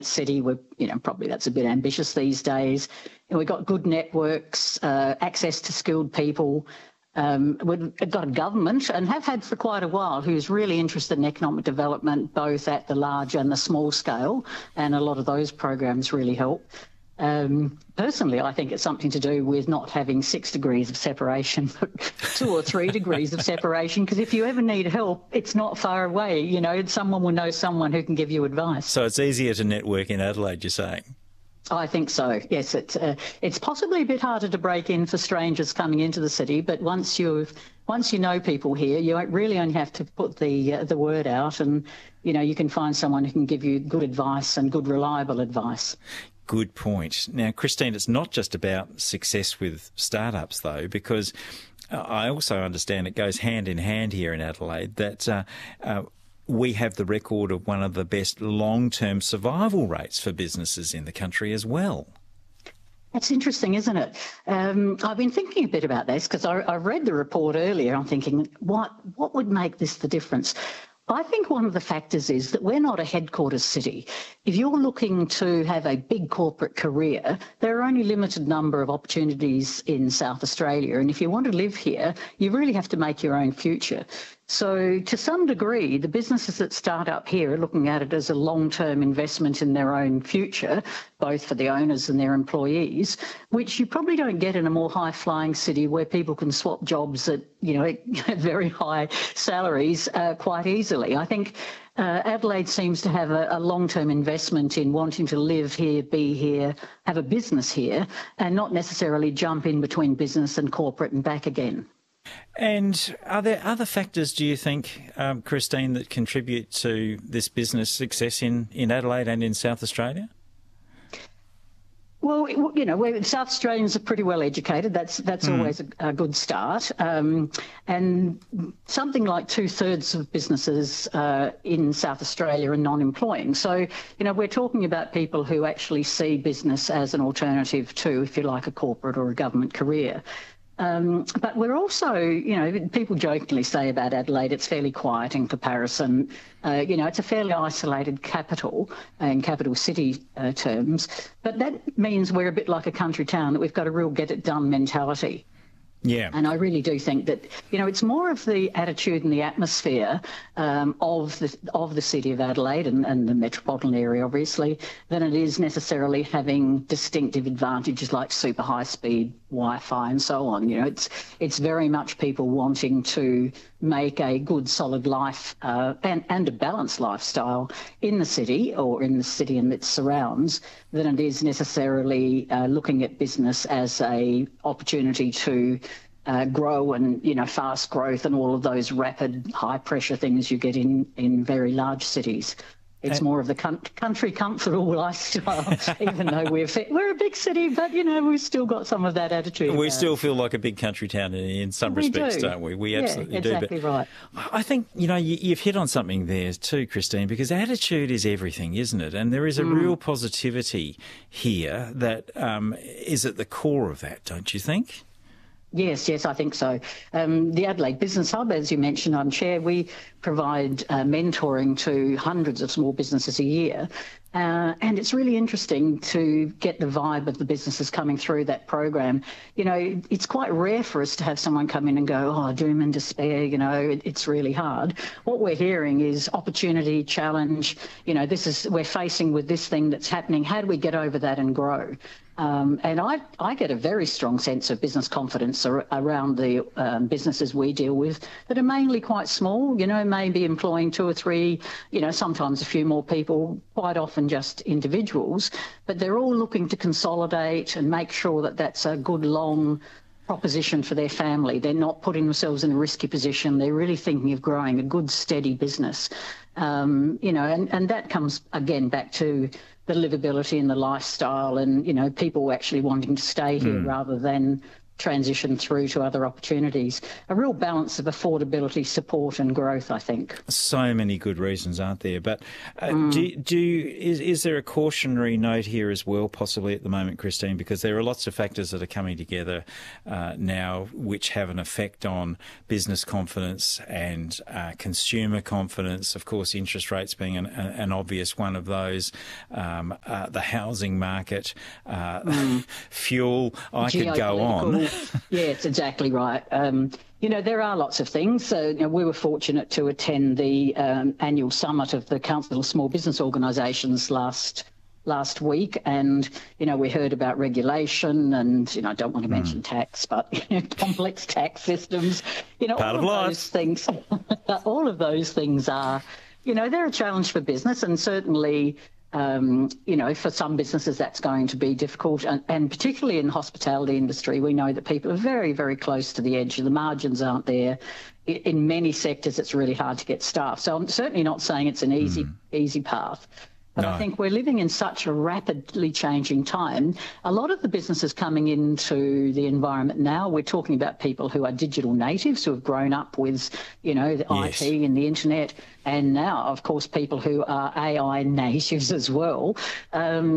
city. We're, probably that's a bit ambitious these days. And we've got good networks, access to skilled people. We've got a government, and have had for quite a while, who's really interested in economic development, both at the large and the small scale, and a lot of those programs really help. Personally, I think it's something to do with not having 6 degrees of separation, but 2 or 3 degrees of separation, because if you ever need help, it's not far away. Someone will know someone who can give you advice. So it's easier to network in Adelaide, you're saying? I think so, yes. It's possibly a bit harder to break in for strangers coming into the city, but once you know people here, you really only have to put the word out, and you can find someone who can give you good advice and good reliable advice. Good point. Now, Christine, it's not just about success with startups, though, because I also understand it goes hand in hand here in Adelaide that we have the record of one of the best long-term survival rates for businesses in the country as well. That's interesting, isn't it? I've been thinking a bit about this because I read the report earlier. I'm thinking, what would make this the difference? I think one of the factors is that we're not a headquarters city. If you're looking to have a big corporate career, there are only a limited number of opportunities in South Australia. And if you want to live here, you really have to make your own future. So to some degree, the businesses that start up here are looking at it as a long-term investment in their own future, both for the owners and their employees, which you probably don't get in a more high-flying city where people can swap jobs at, at very high salaries quite easily. I think Adelaide seems to have a long-term investment in wanting to live here, be here, have a business here, and not necessarily jump in between business and corporate and back again. And are there other factors, do you think, Christine, that contribute to this business success in Adelaide and in South Australia? Well, South Australians are pretty well educated. That's always a good start. And something like 2/3 of businesses in South Australia are non-employing. So, we're talking about people who actually see business as an alternative to, if you like, a corporate or a government career. But we're also, people jokingly say about Adelaide, it's fairly quiet in comparison. It's a fairly isolated capital in capital city terms. But that means we're a bit like a country town, that we've got a real get-it-done mentality. Yeah. And I really do think that, it's more of the attitude and the atmosphere of the city of Adelaide and the metropolitan area, obviously, than it is necessarily having distinctive advantages like super high-speed Wi-Fi and so on. It's very much people wanting to make a good, solid life and a balanced lifestyle in the city or in the city and its surrounds than it is necessarily looking at business as a opportunity to grow and, fast growth and all of those rapid, high-pressure things you get in very large cities. It's more of the country comfortable lifestyle, even though we're a big city, but, we've still got some of that attitude. We still feel like a big country town in some respects, don't we? We absolutely do. Exactly right. I think, you've hit on something there too, Christine, because attitude is everything, isn't it? And there is a real positivity here that is at the core of that, don't you think? Yes, I think so. The Adelaide Business Hub, as you mentioned, I'm chair, we provide mentoring to hundreds of small businesses a year. And it's really interesting to get the vibe of the businesses coming through that program. It's quite rare for us to have someone come in and go, doom and despair, it's really hard. What we're hearing is opportunity, challenge, we're facing with this thing that's happening. How do we get over that and grow? And I get a very strong sense of business confidence around the businesses we deal with that are mainly quite small, maybe employing 2 or 3, sometimes a few more people, quite often just individuals, but they're all looking to consolidate and make sure that that's a good, long proposition for their family. They're not putting themselves in a risky position. They're really thinking of growing a good, steady business. And that comes, again, back to the livability and the lifestyle and, people actually wanting to stay here rather than transition through to other opportunities. A real balance of affordability, support and growth, I think. So many good reasons, aren't there? But is there a cautionary note here as well, possibly at the moment, Christine? Because there are lots of factors that are coming together now which have an effect on business confidence and consumer confidence. Of course, interest rates being an obvious one of those. The housing market, fuel, I could go on. Yeah, it's exactly right. There are lots of things. So we were fortunate to attend the annual summit of the Council of Small Business Organisations last week, and we heard about regulation and I don't want to mention tax, but complex tax systems. Part of life. Those things. All of those things are, they're a challenge for business, and certainly. For some businesses that's going to be difficult, and particularly in the hospitality industry, we know that people are very, very close to the edge. The margins aren't there. In many sectors, it's really hard to get staff. So I'm certainly not saying it's an easy path. But I think we're living in such a rapidly changing time. A lot of the businesses coming into the environment now, we're talking about people who are digital natives, who have grown up with, the IT and the internet. And now, of course, people who are AI natives as well, they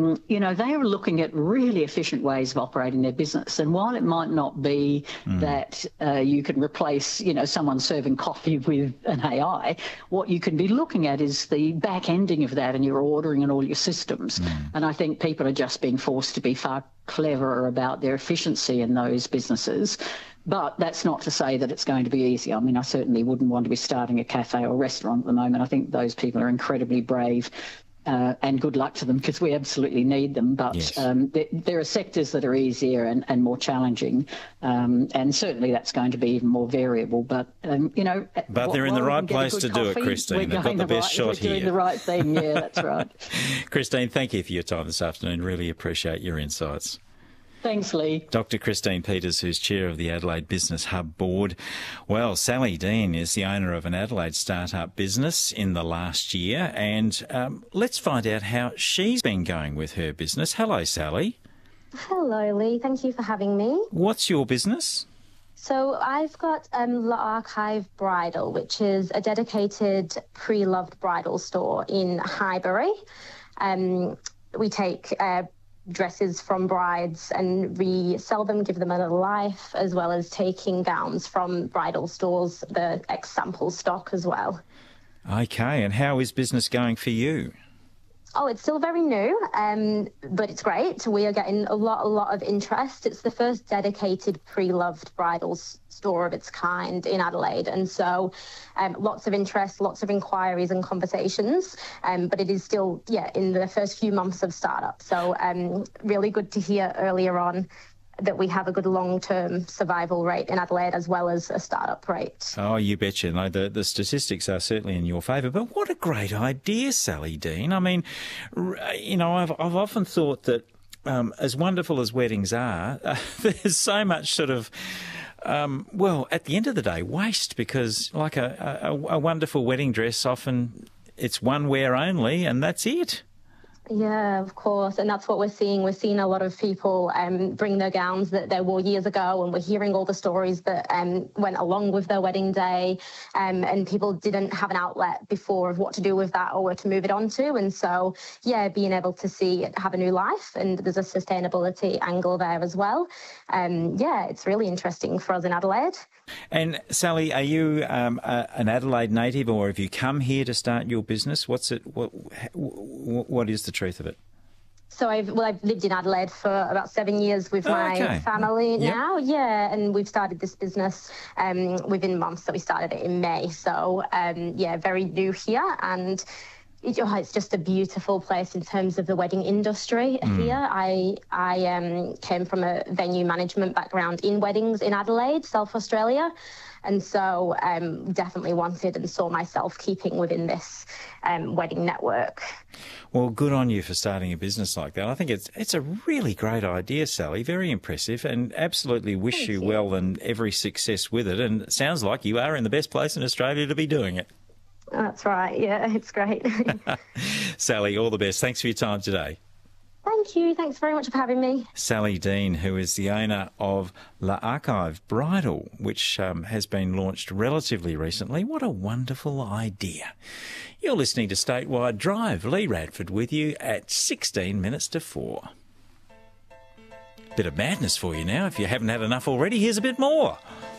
are looking at really efficient ways of operating their business. And while it might not be that you can replace, someone serving coffee with an AI, what you can be looking at is the back ending of that and your ordering and all your systems. And I think people are just being forced to be far cleverer about their efficiency in those businesses. But that's not to say that it's going to be easy. I mean, I certainly wouldn't want to be starting a cafe or restaurant at the moment. I think those people are incredibly brave, and good luck to them, because we absolutely need them. But there are sectors that are easier and more challenging, and certainly that's going to be even more variable. But, But they're in the right place to do it, Christine. They've got the best shot here. We're doing the right thing, yeah, that's right. Christine, thank you for your time this afternoon. Really appreciate your insights. Thanks, Lee. Dr. Christine Peters, who's chair of the Adelaide Business Hub Board. Well, Sally Dean is the owner of an Adelaide startup business in the last year, and let's find out how she's been going with her business. Hello, Sally. Hello, Lee. Thank you for having me. What's your business? So I've got L'Archive Bridal, which is a dedicated pre-loved bridal store in Highbury. We take dresses from brides and resell them, give them another life, as well as taking gowns from bridal stores, the ex-sample stock as well. Okay, and how is business going for you? Oh, it's still very new, but it's great. We are getting a lot of interest. It's the first dedicated pre-loved bridal store of its kind in Adelaide. And so lots of interest, lots of inquiries and conversations, but it is still, in the first few months of startup. So really good to hear earlier on that we have a good long-term survival rate in Adelaide as well as a startup rate. Oh, you betcha. No, the statistics are certainly in your favour. But what a great idea, Sally Dean. I mean, I've often thought that as wonderful as weddings are, there's so much sort of, at the end of the day, waste, because like a wonderful wedding dress, often it's one wear only and that's it. Yeah, of course. And that's what we're seeing. We're seeing a lot of people bring their gowns that they wore years ago, and we're hearing all the stories that went along with their wedding day, and people didn't have an outlet before of what to do with that or where to move it on to. And so, being able to see it have a new life, and there's a sustainability angle there as well. It's really interesting for us in Adelaide. And Sally, are you an Adelaide native, or have you come here to start your business? What's it? What is the truth of it? So I've lived in Adelaide for about 7 years with my family now. Yeah, and we've started this business within months. So we started it in May. So very new here, and it's just a beautiful place in terms of the wedding industry here. I came from a venue management background in weddings in Adelaide, South Australia. And so definitely wanted and saw myself keeping within this wedding network. Well, good on you for starting a business like that. I think it's a really great idea, Sally. Very impressive, and absolutely wish you well and every success with it. And it sounds like you are in the best place in Australia to be doing it. That's right. Yeah, it's great. Sally, all the best. Thanks for your time today. Thank Thank you. Thanks very much for having me. Sally Dean, who is the owner of L'Archive Bridal, which has been launched relatively recently. What a wonderful idea. You're listening to Statewide Drive. Lee Radford with you at 16 minutes to 4. Bit of madness for you now. If you haven't had enough already, here's a bit more.